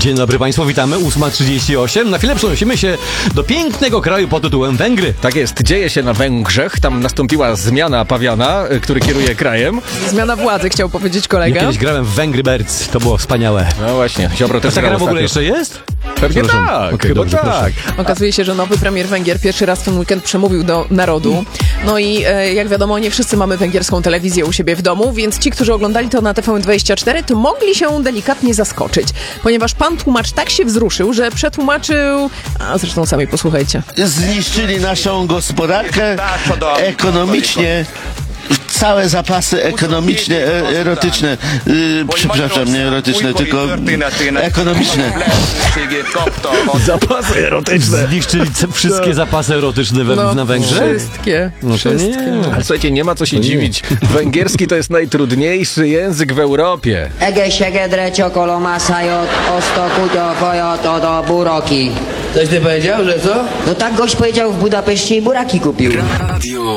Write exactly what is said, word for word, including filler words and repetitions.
Dzień dobry Państwu, witamy, ósma trzydzieści osiem. Na chwilę przenosimy się do pięknego kraju pod tytułem Węgry. Tak jest, dzieje się na Węgrzech, tam nastąpiła zmiana Pawiana, który kieruje krajem. Zmiana władzy, chciał powiedzieć kolega. Ja kiedyś grałem w Węgry Birds, to było wspaniałe. No właśnie, Ziobro też A ta gra grał w ogóle ostatnio. jeszcze jest? Pewnie Przepraszam. tak, Okej, chyba dobrze, tak. Okazuje się, że nowy premier Węgier pierwszy raz w ten weekend przemówił do narodu. No i e, jak wiadomo, nie wszyscy mamy węgierską telewizję u siebie w domu, więc ci, którzy oglądali to na T V dwadzieścia cztery, to mogli się delikatnie zaskoczyć, ponieważ pan tłumacz tak się wzruszył, że przetłumaczył... A zresztą sami posłuchajcie. Zniszczyli naszą gospodarkę ekonomicznie. Całe zapasy ekonomiczne, e, erotyczne, yy, przepraszam, nie erotyczne, tylko ekonomiczne. Zapasy erotyczne. Zniszczyli ce- wszystkie zapasy erotyczne we, No, na Węgrzech? Wszystkie. No to wszystkie. nie. Ale słuchajcie, nie ma co się nie. dziwić. Węgierski to jest najtrudniejszy język w Europie. Egészségedre csokolomászájot, azt a kutyafajat, ad a buraki. Coś ty powiedział, że co? No tak gość powiedział w Budapeszcie i buraki kupił.